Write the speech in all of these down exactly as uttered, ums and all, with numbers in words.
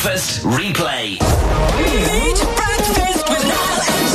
Breakfast replay. Eat breakfast with Niall and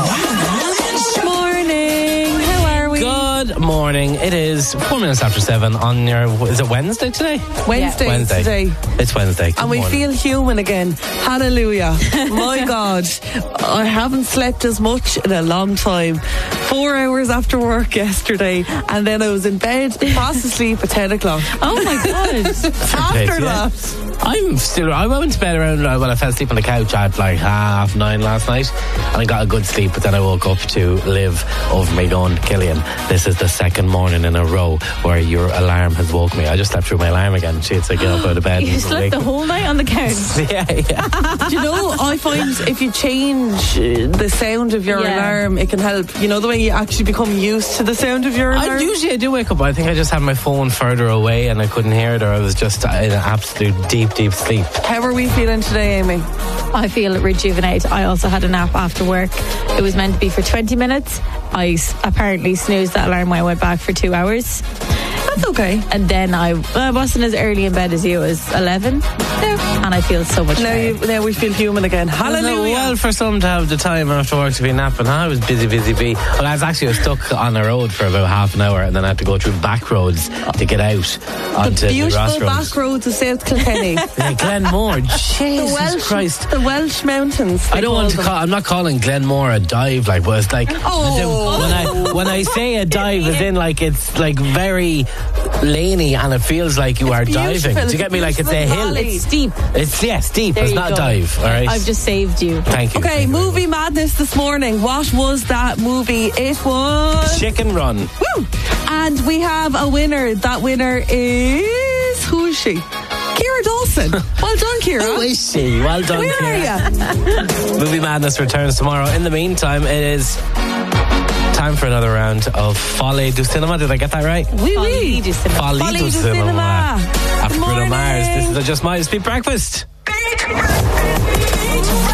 Show. Morning. How are we? Good morning. It is four minutes after seven on your. Is it Wednesday today? Wednesday, Wednesday. today. It's Wednesday. Good And we morning. feel human again. Hallelujah. My God. I haven't slept as much in a long time. Four hours after work yesterday. And then I was in bed, fast asleep at ten o'clock. Oh my God. After yeah. that. I'm still. I went to bed around. Well, I fell asleep on the couch at like half nine last night, and I got a good sleep. But then I woke up to Liv over me going, "Killian, this is the second morning in a row where your alarm has woke me." I just slept through my alarm again. She had to get up out of bed. You and slept wake the me. whole night on the couch. Yeah, yeah. Do you know, I find if you change uh, the sound of your Yeah. alarm, it can help. You know, the way you actually become used to the sound of your alarm. I usually I do wake up. I think I just had my phone further away and I couldn't hear it, or I was just in an absolute deep, deep sleep. How are we feeling today, Amy? I feel rejuvenated. I also had a nap after work. It was meant to be for twenty minutes. I s- apparently snoozed that alarm when I went back for two hours. That's okay. And then I, I wasn't as early in bed as you. It was eleven. And I feel so much Now, better. you, now we feel human again. Isn't it Hallelujah. well for some to have the time after work to be napping? I was busy, busy bee. Well, I was actually stuck on the road for about half an hour, and then I had to go through back roads to get out onto the, Beautiful Ross roads. back roads of South Kilkenny. Yeah, Glenmore, the Jesus Welsh, Christ! the Welsh mountains. I don't want to them. call. I'm not calling Glenmore a dive, like, but it's like Oh. when I when I say a dive, is in like it's like very laney, and it feels like you are diving. beautiful. Do It's you get me? Like it's a beautiful hill. valley. It's deep. It's yeah, steep. There It's you not go. a dive. All right. I've just saved you. Thank you. Okay, Thank you very movie madness this morning. What was that movie? It was much. Chicken Run. Woo! And we have a winner. That winner is who is she? Ciara Dawson. Well done, Ciara. Who is she? Well done, Where Ciara. are you? Movie Madness returns tomorrow. In the meantime, it is time for another round of Folie du Cinema. Did I get that right? Oui, Folie oui. du Cinema. Folie Folie du du Cinema. Cinema. After Good Bruno morning. Mars, this is the Just My Speed Breakfast. Eat breakfast.